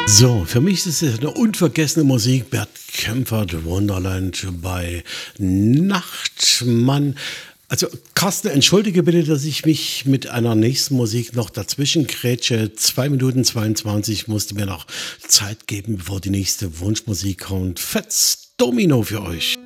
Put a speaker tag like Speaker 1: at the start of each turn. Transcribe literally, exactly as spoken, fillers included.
Speaker 1: So, für mich ist es eine unvergessene Musik. Bert Kaempfert, Wonderland bei Nachtmann. Also, Carsten, entschuldige bitte, dass ich mich mit einer nächsten Musik noch dazwischen grätsche. zwei Minuten zweiundzwanzig musste mir noch Zeit geben, bevor die nächste Wunschmusik kommt. Fats Domino für euch.